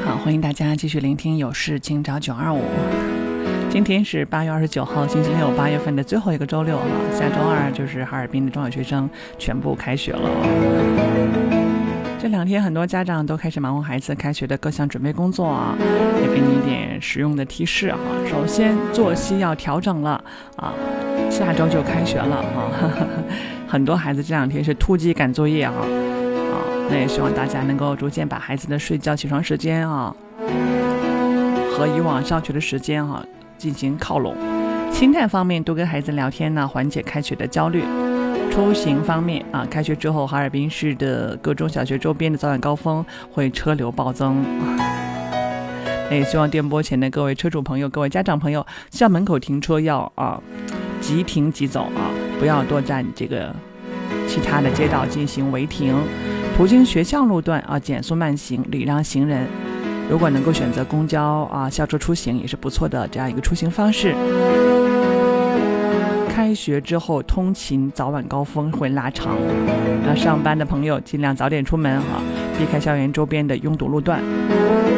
好，欢迎大家继续聆听有事今朝925。今天是8月29号星期六，8月份的最后一个周六哈，下周二就是哈尔滨的中小学生全部开学了。这两天很多家长都开始忙活孩子开学的各项准备工作啊，也给你一点实用的提示哈。首先作息要调整了啊，下周就开学了啊，很多孩子这两天是突击赶作业哈。那也希望大家能够逐渐把孩子的睡觉起床时间啊和以往上学的时间进行靠拢。心态方面多跟孩子聊天呢，缓解开学的焦虑。出行方面开学之后哈尔滨市的各中小学周边的早晚高峰会车流暴增。那也希望电波前的各位车主朋友、各位家长朋友，校门口停车要即停即走不要多占这个其他的街道进行违停。途经学校路段减速慢行，礼让行人。如果能够选择公交校车出行也是不错的这样一个出行方式。开学之后通勤早晚高峰会拉长，上班的朋友尽量早点出门避开校园周边的拥堵路段。